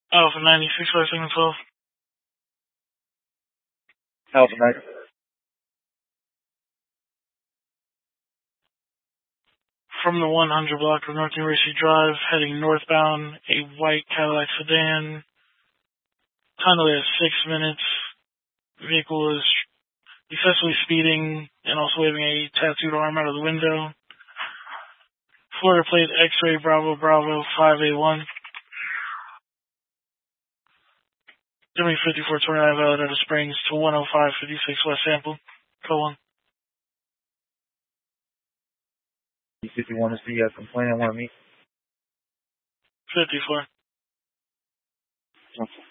Alpha 96 by Signal 12. Alpha 9. From the 100 block of North University Drive, heading northbound, a white Cadillac sedan. Time delay is 6 minutes. Vehicle is excessively speeding and also waving a tattooed arm out of the window. Florida plate X-ray Bravo Bravo 5A1. Jimmy 5429 Valladolid Springs to 10556 West Sample. Call 1. If you want to see a complaint, I want to meet. 54.